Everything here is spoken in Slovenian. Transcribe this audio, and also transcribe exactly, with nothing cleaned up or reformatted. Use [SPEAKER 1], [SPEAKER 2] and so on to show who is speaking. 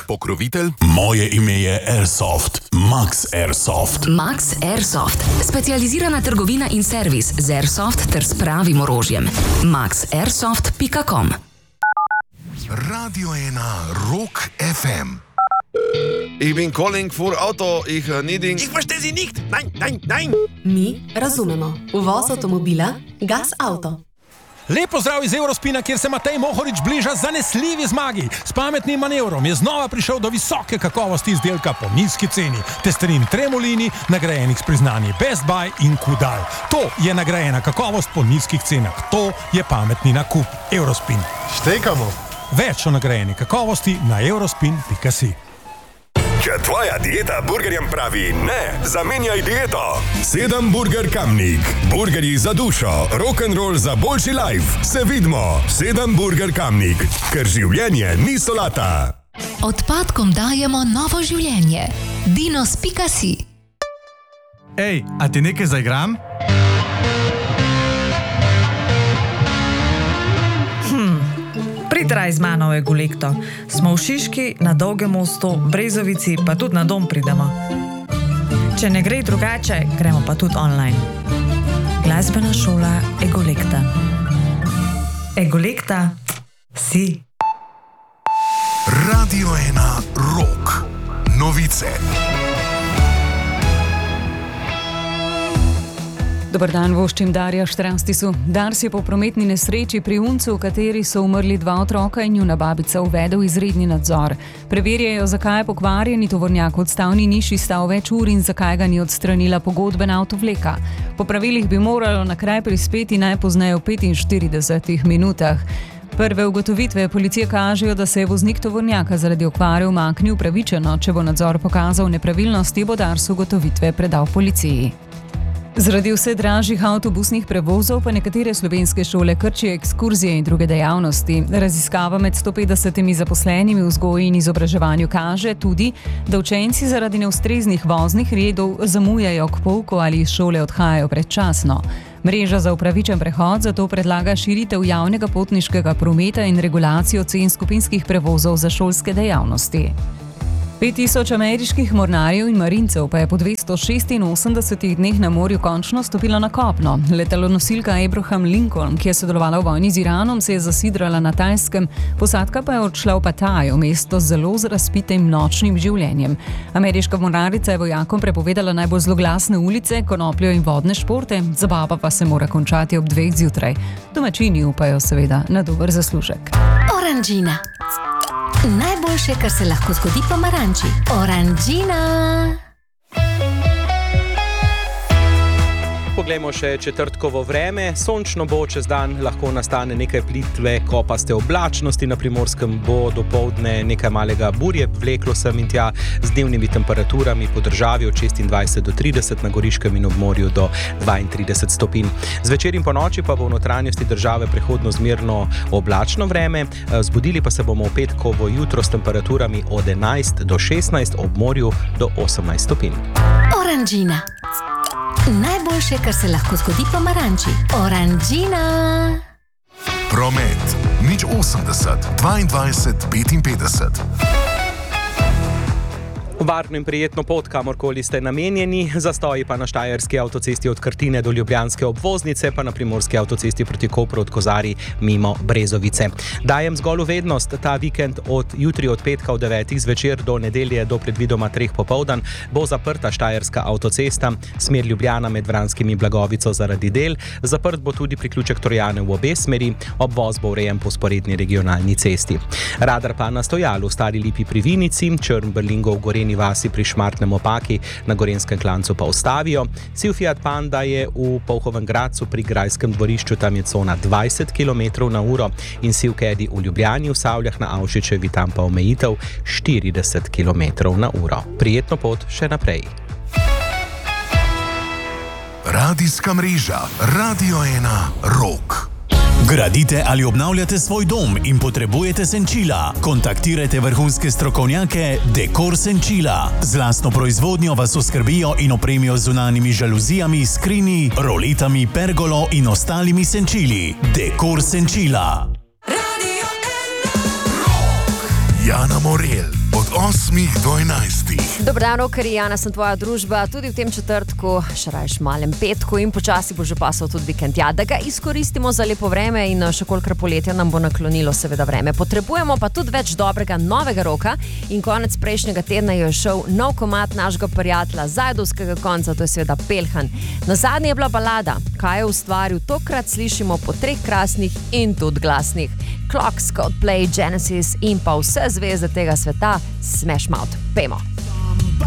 [SPEAKER 1] Rok, pokrovitelj. Moje ime je Airsoft. Max Airsoft.
[SPEAKER 2] Max Airsoft. Specializirana trgovina in servis z Airsoft ter s pravim orožjem. max airsoft pika com.
[SPEAKER 1] Radio ena Rock F M.
[SPEAKER 3] Ich bin calling for Auto, ich uh, needing...
[SPEAKER 4] Ich verstehe Sie nicht! Nein, nein, nein!
[SPEAKER 5] Mi razumemo. Uvoz avtomobila, Gas Auto.
[SPEAKER 6] Lep pozdrav iz Eurospina, kjer se Matej Mohorič bliža zanesljivi zmagi. S pametnim manevrom je znova prišel do visoke kakovosti izdelka po nizki ceni. Testerin Tremolini, nagrajenih s priznanji Best Buy in Kudal. To je nagrajena kakovost po nizkih cenah. To je pametni nakup. Eurospin.
[SPEAKER 7] Štekamo.
[SPEAKER 6] Več o nagrajeni kakovosti na eurospin pika si.
[SPEAKER 8] Če tvoja dieta burgerjem pravi ne, zamenjaj dieto. Sedem Burger Kamnik. Burgerji za dušo, rock'n'roll za boljši life. Se vidimo. Sedem Burger Kamnik. Ker življenje ni solata.
[SPEAKER 9] Odpadkom dajemo novo življenje. dinos pika si.
[SPEAKER 7] Ej, a ti nekaj zaigram?
[SPEAKER 10] Pritraj z mano v Egolekto. Smo v Šiški, na Dolgem mostu, Brezovici, pa tudi na dom pridemo. Če ne gre drugače, gremo pa tudi online. Glasbena šola Egolekta. Egolekta si.
[SPEAKER 1] Radio ena Rock. Novice.
[SPEAKER 11] Dobar dan, voščim Darja Štranstisu. Dars je po prometni nesreči pri Uncu, v kateri so umrli dva otroka in njuna babica, uvedel izredni nadzor. Preverjajo, zakaj je pokvarjeni tovornjak v odstavni niši stal več ur in zakaj ga ni odstranila pogodbena avtovleka. Po pravilih bi moralo na kraj prispeti najpozneje v petinštiridesetih minutah. Prve ugotovitve policije kažejo, da se je voznik tovornjaka zaradi okvare umaknil pravičeno. Če bo nadzor pokazal nepravilnosti, bo Dars ugotovitve predal policiji. Zaradi vse dražjih avtobusnih prevozov pa nekatere slovenske šole krčijo ekskurzije in druge dejavnosti. Raziskava med sto petdesetimi zaposlenimi v vzgoji in izobraževanju kaže tudi, da učenci zaradi neustreznih voznih redov zamujajo k pouku ali iz šole odhajajo predčasno. Mreža za upravičen prehod zato predlaga širitev javnega potniškega prometa in regulacijo cen skupinskih prevozov za šolske dejavnosti. pet tisoč ameriških mornarjev in marincev pa je po dvesto šestinosemdesetih dneh na morju končno stopilo na kopno. Letalonosilka Abraham Lincoln, ki je sodelovala v vojni z Iranom, se je zasidrala na Tajskem, posadka pa je odšla v Pattaju, mesto z zelo razpitim nočnim življenjem. Ameriška mornarica je vojakom prepovedala najbolj zloglasne ulice, konopljo in vodne športe, zabava pa se mora končati ob dveh zjutraj. Domačini upajo seveda na dober zaslužek.
[SPEAKER 5] Oranžina. Najboljše, kar se lahko zgodi pomaranči. Oranžina.
[SPEAKER 12] Poglejmo še četrtkovo vreme. Sončno bo čez dan, lahko nastane nekaj plitve kopaste oblačnosti, na Primorskem bo dopoldne nekaj malega burje, vleklo sem in tja z dnevnimi temperaturami po državi od šestindvajset do trideset, na Goriškem in obmorju do dvaintrideset stopinj. Zvečer in po noči pa bo v notranjosti države prehodno zmerno oblačno vreme, zbudili pa se bomo v petkovo jutro s temperaturami od enajst do šestnajst, ob morju do osemnajst stopinj.
[SPEAKER 5] Oranžina. Najboljše, kar se lahko zgodi pomaranči. Oranžina.
[SPEAKER 1] Promet. nič osemdeset, dvaindvajset, petinpetdeset.
[SPEAKER 12] Varno in prijetno pot, kamorkoli ste namenjeni, zastoji pa na štajerski avtocesti od Krtine do Ljubljanske obvoznice, pa na primorski avtocesti proti Kopru od Kozarij mimo Brezovice. Dajem zgolj vednost, ta vikend od jutri od petka od devetih zvečer do nedelje do predvidoma treh popoldan bo zaprta štajerska avtocesta, smer Ljubljana med Vranskim in Blagovico zaradi del, zaprt bo tudi priključek Trojane v obe smeri, obvoz bo urejen po sporedni regionalni cesti. Radar pa na stojalu v Stari Lipi pri Vinici, Črn Brlingo v Goreni vasi pri Šmartnem Opaki, na Gorenjskem klancu pa ustavijo. Siv Fiat Panda je v Polhovem Gradcu pri Grajskem dvorišču, tam je cona dvajset kilometrov na uro, in Siv Caddy v Ljubljani, v Savljah na Avšičevi, tam pa omejitev štirideset kilometrov na uro. Prijetno pot še naprej.
[SPEAKER 1] Radijska mreža Radio ena Rock.
[SPEAKER 13] Gradite ali obnavljate svoj dom in potrebujete senčila? Kontaktirajte vrhunske strokovnjake Dekor Senčila. Z lastno proizvodnjo vas oskrbijo in opremijo z zunanjimi žaluzijami, skrini, roletami, pergolo in ostalimi senčili. Dekor Senčila.
[SPEAKER 1] Jana Morel, od osmih do enajstih.
[SPEAKER 14] Dober dan, rokerji, Jana sem tvoja družba, tudi v tem četrtku, še rajš malem petku in počasi bo že pasal tudi vikend. Ja, da ga izkoristimo za lepo vreme in še kolikor poletja nam bo naklonilo seveda vreme. Potrebujemo pa tudi več dobrega novega roka in konec prejšnjega tedna je šel nov komad našega prijatelja zajdovskega konca, to je seveda Pelhan. Na zadnji je bila balada, kaj je ustvaril, tokrat slišimo po treh krasnih in tudi glasnih. Clocks, Coldplay, Genesis in pa vse zvezde tega sveta, Smash Mouth. Pejmo!